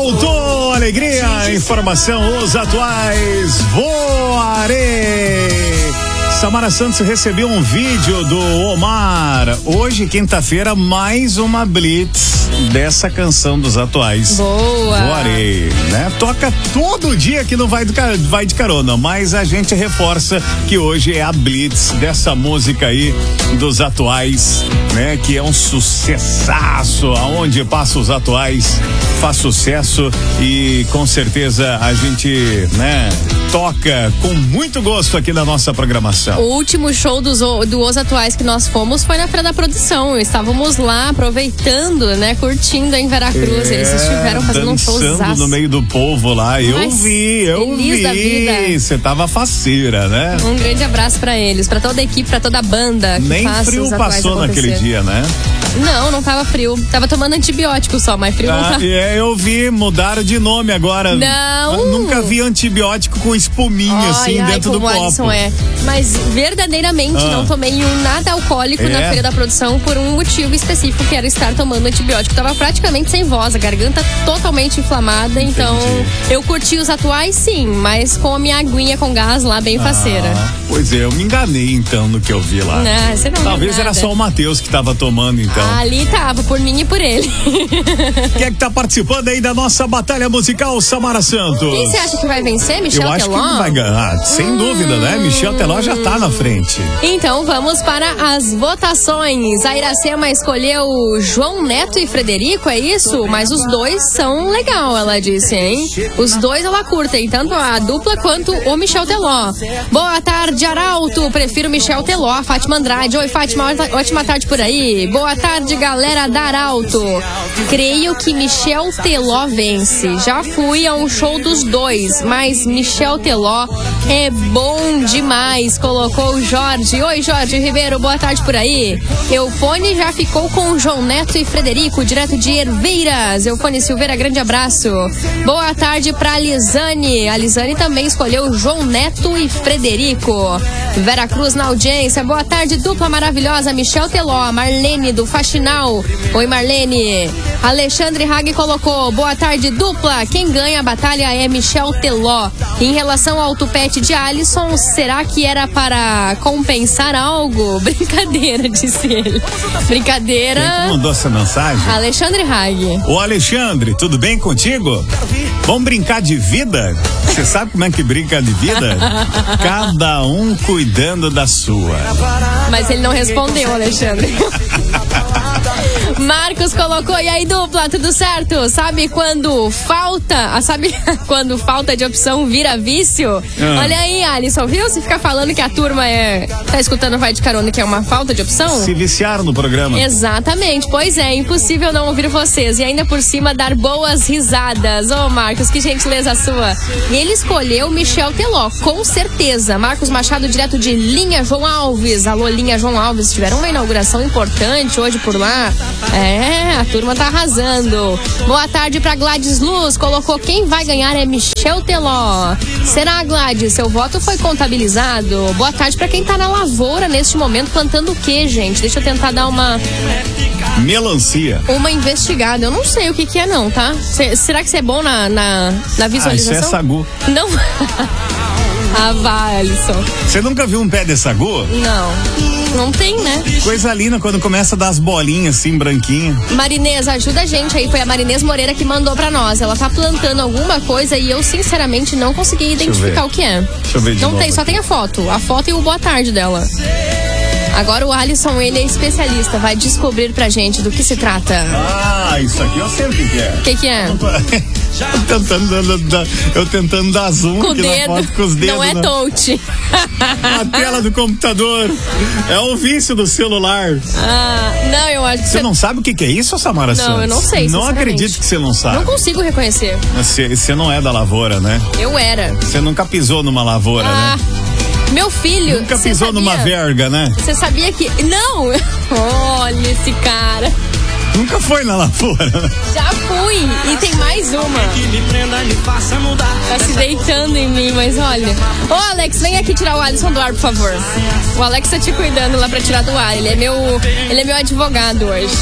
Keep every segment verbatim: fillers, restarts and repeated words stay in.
Voltou alegria, informação, os atuais, voarei. Samara Santos recebeu um vídeo do Omar. Hoje, quinta-feira, mais uma blitz dessa canção dos atuais. Boa! Voarei, né? Toca todo dia aqui no Vai, do, Vai de Carona, mas a gente reforça que hoje é a blitz dessa música aí dos atuais, né? Que é um sucessaço, aonde passa os atuais faz sucesso e com certeza a gente, né, toca com muito gosto aqui na nossa programação. O último show dos, do Os Atuais que nós fomos foi na Feira da Produção. Estávamos lá aproveitando, né, curtindo em Veracruz. É, eles estiveram fazendo um show dançando no meio do povo lá. Eu Mas, vi, eu vi. Você tava faceira, né? Um grande abraço pra eles, pra toda a equipe, pra toda a banda. Que Nem faz frio os atuais passou acontecer. naquele dia, né? Não, não tava frio. Tava tomando antibiótico só, mas frio ah, não tá. É, eu vi, mudaram de nome agora. Não. Eu nunca vi antibiótico com espuminha ai, assim ai, dentro do como copo. Alisson é. Mas verdadeiramente ah. não tomei um nada alcoólico é. na Feira da Produção por um motivo específico, que era estar tomando antibiótico. Tava praticamente sem voz, a garganta totalmente inflamada. Entendi. Então eu curti os atuais sim, mas com a minha aguinha com gás lá bem faceira. Ah, pois é, eu me enganei então no que eu vi lá. Não, você não Talvez era só o Matheus que tava tomando então. Ah, ali tava, por mim e por ele. Quem é que tá participando aí da nossa batalha musical, Samara Santos? Quem você acha que vai vencer? Michel Eu acho Teló? que vai ganhar, sem hum... dúvida, né? Michel Teló já tá na frente. Então vamos para as votações. A Iracema escolheu João Neto e Frederico, é isso? Mas os dois são legal, ela disse, hein? Os dois ela curtem, tanto a dupla quanto o Michel Teló. Boa tarde, Arauto. Prefiro Michel Teló. Fátima Andrade. Oi, Fátima, ótima tarde por aí. Boa tarde, galera da Arauto. Creio que Michel Teló vence. Já fui a um show dos dois, mas Michel Teló é bom demais, colocou o Jorge. Oi, Jorge Ribeiro, boa tarde por aí. Eufone já ficou com João Neto e Frederico, direto de Herveiras. Eufone Silveira, grande abraço. Boa tarde pra Lisane. A Lisane também escolheu João Neto e Frederico. Veracruz na audiência. Boa tarde, dupla maravilhosa, Michel Teló. Marlene do Faxinal. Oi, Marlene. Alexandre Hag colocou, boa tarde, dupla. Quem ganha a batalha é Michel Teló. Em relação ao tupete de Alisson, será que era para compensar algo? Brincadeira, disse ele. Brincadeira. Quem que mandou essa mensagem? Alexandre Hag. Ô, Alexandre, tudo bem contigo? Vamos brincar de vida? Você sabe como é que brinca de vida? Cada um cuidando da sua. Mas ele não respondeu, Alexandre. Marcos colocou, e aí, dupla, tudo certo? Sabe quando falta, sabe quando falta de opção vira vício? Ah. Olha aí, Alisson, viu? Você fica falando que a turma é, tá escutando Vai de Carona, que é uma falta de opção? Se viciaram no programa. Exatamente, pois é, impossível não ouvir vocês e ainda por cima dar boas risadas. Ô, Marcos, que gentileza sua. E ele escolheu Michel Teló, com certeza. Marcos Machado, direto de Linha João Alves. Alô, Linha João Alves, tiveram uma inauguração importante hoje por lá. É, a turma tá arrasando. Boa tarde pra Gladys Luz. Colocou, quem vai ganhar é Michel Teló. Será, Gladys? Seu voto foi contabilizado. Boa tarde pra quem tá na lavoura neste momento, plantando o quê, gente? Deixa eu tentar dar uma... Melancia. Uma investigada. Eu não sei o que que é não, tá? C- será que você é bom na, na, na visualização? Ah, isso é sagu. Não. Ah, vai, Alisson. Você nunca viu um pé de sagu? Não. Não tem, né? Coisa linda quando começa a dar as bolinhas assim, branquinha. Marinês, ajuda a gente aí. Foi a Marinês Moreira que mandou pra nós. Ela tá plantando alguma coisa e eu, sinceramente, não consegui identificar o que é. Deixa eu ver de Não novo tem, só aqui. tem a foto. A foto e o boa tarde dela. Agora o Alisson, ele é especialista. Vai descobrir pra gente do que se trata. Ah, isso aqui eu sei o que que é. O que que é? Eu tentando, eu tentando dar zoom Com o aqui dedo. na foto com os dedos. Não é na, touch. na tela do computador. É o vício do celular. Ah, não, eu acho que Você não sabe o que que é isso, Samara Santos? Não, eu não sei, Não sinceramente. acredito que você não sabe. Não consigo reconhecer. Você, você não é da lavoura, né? Eu era. Você nunca pisou numa lavoura, Ah, né? meu filho. Nunca cê pisou sabia, numa verga, né? Você sabia que... Não! Olha esse cara. Nunca foi na lavoura. Já fui. E tem mais uma. Tá se deitando em mim, mas olha. Ô, Alex, vem aqui tirar o Alisson do ar, por favor. O Alex tá te cuidando lá pra tirar do ar. Ele é meu, ele é meu advogado hoje.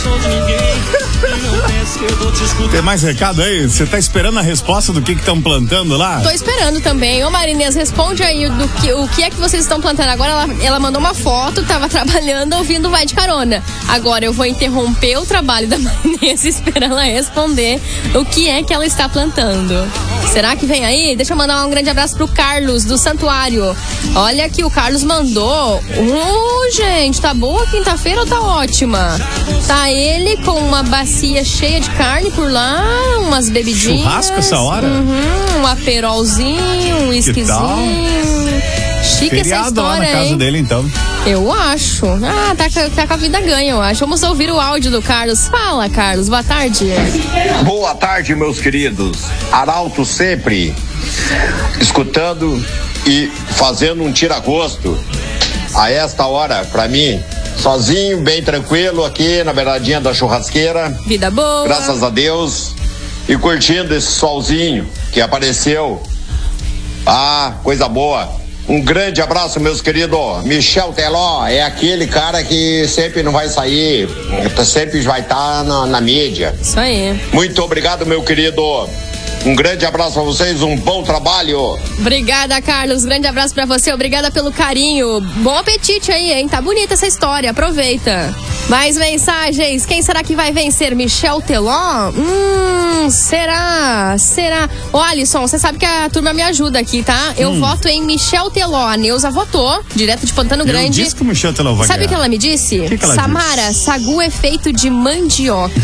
Tem mais recado aí? Você tá esperando a resposta do que estão plantando lá? Tô esperando também. Ô, Marinês, responde aí do que, o que é que vocês estão plantando. Agora ela, ela mandou uma foto, tava trabalhando, ouvindo Vai de Carona. Agora eu vou interromper o trabalho da Marinês e esperar ela responder o que é que ela está plantando. Será que vem aí? Deixa eu mandar um grande abraço pro Carlos, do Santuário. Olha que o Carlos mandou. Uh, gente, tá boa a quinta-feira ou tá ótima? Tá ele com uma bacia cheia de carne por lá, umas bebidinhas. Churrasco essa hora? Uhum, um aperolzinho, um whiskyzinho. Chique Feriado essa história, lá na casa hein? dele, então. Eu acho. Ah, tá, tá com a vida ganha, eu acho. Vamos ouvir o áudio do Carlos. Fala, Carlos. Boa tarde. Boa tarde, meus queridos. Arauto sempre escutando e fazendo um tira-gosto a esta hora, pra mim, sozinho, bem tranquilo aqui na beiradinha da churrasqueira. Vida boa. Graças a Deus. E curtindo esse solzinho que apareceu. Ah, coisa boa. Um grande abraço, meus queridos. Michel Teló é aquele cara que sempre não vai sair, sempre vai estar na, na mídia. Isso aí. Muito obrigado, meu querido. Um grande abraço a vocês, um bom trabalho. Obrigada, Carlos. Grande abraço pra você. Obrigada pelo carinho. Bom apetite aí, hein? Tá bonita essa história. Aproveita. Mais mensagens. Quem será que vai vencer? Michel Teló? Hum, será? Será? Ô, Alisson, você sabe que a turma me ajuda aqui, tá? Eu hum. voto em Michel Teló. A Neuza votou, direto de Pantano Grande. Eu disse que o Michel Teló vai Sabe o ganhar. que ela me disse? Que que ela Samara, disse? sagu é feito de mandioca.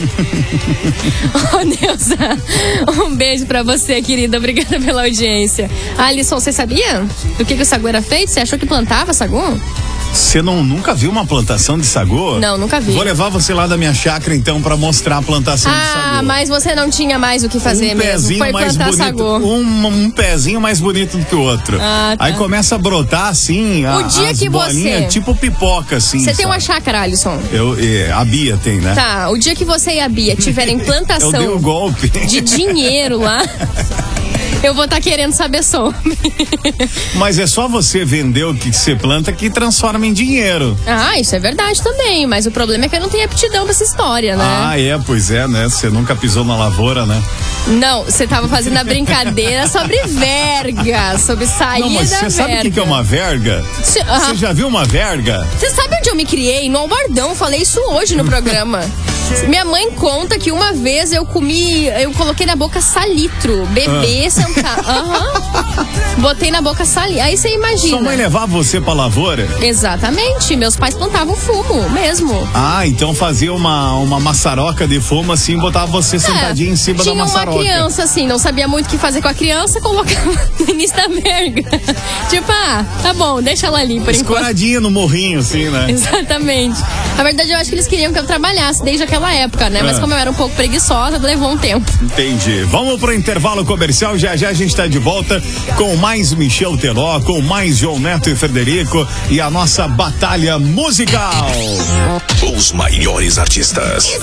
Ô, Neuza, um beijo pra você, querida. Obrigada pela audiência. Alisson, você sabia do que, que o sagu era feito? Você achou que plantava sagu? Você não, nunca viu uma plantação de sagu? Não, nunca vi. Vou levar você lá da minha chácara, então, pra mostrar a plantação ah, de sagu. Ah, mas você não tinha mais o que fazer um mesmo. Pezinho Foi mais plantar bonito, sagu. Um, um pezinho mais bonito do que o outro. Ah, tá. Aí começa a brotar, assim, a, o dia as que bolinhas, você... tipo pipoca, assim. Você sabe? tem uma chácara, Alisson? Eu, é, a Bia tem, né? Tá, o dia que você e a Bia tiverem plantação eu dei o golpe. de dinheiro lá... Eu vou estar tá querendo saber sobre. Mas é só você vender o que você planta que transforma em dinheiro. Ah, isso é verdade também. Mas o problema é que eu não tenho aptidão pra essa história, né? Ah, é, pois é, né? Você nunca pisou na lavoura, né? Não, você tava fazendo a brincadeira sobre verga, sobre sair não, mas da você verga. sabe o que é uma verga? Você ah, já viu uma verga? Você sabe onde eu me criei? No Albardão, falei isso hoje no programa. Minha mãe conta que uma vez eu comi, eu coloquei na boca salitro, bebê ah. sentado. Uhum. Botei na boca salitro. Aí você imagina. Sua mãe levava você pra lavoura? Exatamente. Meus pais plantavam fumo mesmo. Ah, então fazia uma, uma maçaroca de fumo assim, botava você sentadinho é, em cima da maçaroca. Tinha uma criança assim, não sabia muito o que fazer com a criança, colocava no início da verga. Tipo, ah, tá bom, deixa ela ali por enquanto. Escoradinha no morrinho, assim, né? Exatamente. Na verdade, eu acho que eles queriam que eu trabalhasse desde aquela época, né? É. Mas como eu era um pouco preguiçosa, levou um tempo. Entendi. Vamos pro intervalo comercial. Já já a gente tá de volta com mais Michel Teló, com mais João Neto e Frederico e a nossa batalha musical. Os maiores artistas.